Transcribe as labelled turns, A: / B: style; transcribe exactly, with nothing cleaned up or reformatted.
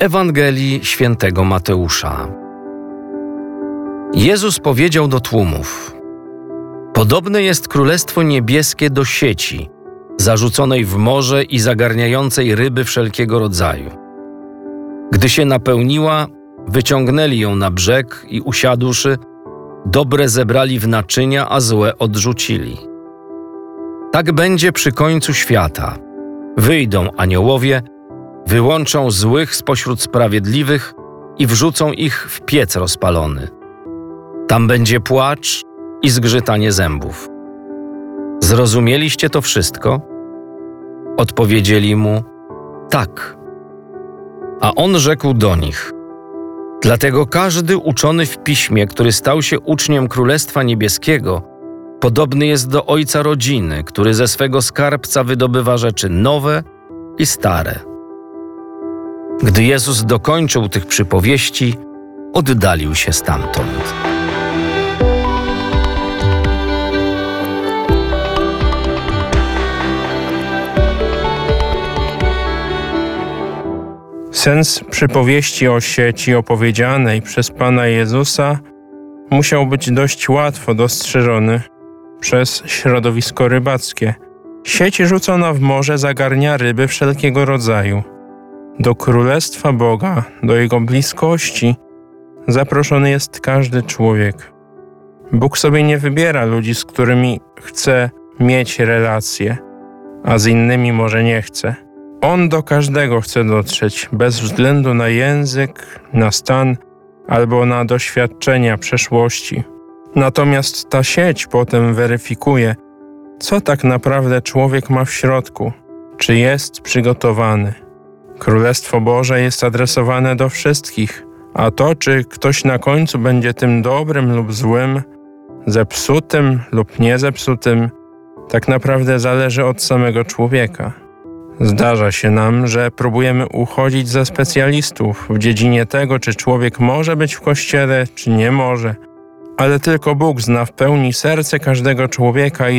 A: Ewangelii Świętego Mateusza. Jezus powiedział do tłumów: podobne jest Królestwo Niebieskie do sieci, zarzuconej w morze i zagarniającej ryby wszelkiego rodzaju. Gdy się napełniła, wyciągnęli ją na brzeg i usiadłszy, dobre zebrali w naczynia, a złe odrzucili. Tak będzie przy końcu świata. Wyjdą aniołowie, wyłączą złych spośród sprawiedliwych i wrzucą ich w piec rozpalony. Tam będzie płacz i zgrzytanie zębów. Zrozumieliście to wszystko? Odpowiedzieli mu: tak. A on rzekł do nich: dlatego każdy uczony w piśmie, który stał się uczniem Królestwa Niebieskiego, podobny jest do ojca rodziny, który ze swego skarbca wydobywa rzeczy nowe i stare. Gdy Jezus dokończył tych przypowieści, oddalił się stamtąd.
B: Sens przypowieści o sieci opowiedzianej przez Pana Jezusa musiał być dość łatwo dostrzeżony przez środowisko rybackie. Sieć rzucona w morze zagarnia ryby wszelkiego rodzaju. Do Królestwa Boga, do Jego bliskości zaproszony jest każdy człowiek. Bóg sobie nie wybiera ludzi, z którymi chce mieć relacje, a z innymi może nie chce. On do każdego chce dotrzeć, bez względu na język, na stan albo na doświadczenia przeszłości. Natomiast ta sieć potem weryfikuje, co tak naprawdę człowiek ma w środku, czy jest przygotowany. Królestwo Boże jest adresowane do wszystkich, a to, czy ktoś na końcu będzie tym dobrym lub złym, zepsutym lub niezepsutym, tak naprawdę zależy od samego człowieka. Zdarza się nam, że próbujemy uchodzić za specjalistów w dziedzinie tego, czy człowiek może być w Kościele, czy nie może, ale tylko Bóg zna w pełni serce każdego człowieka i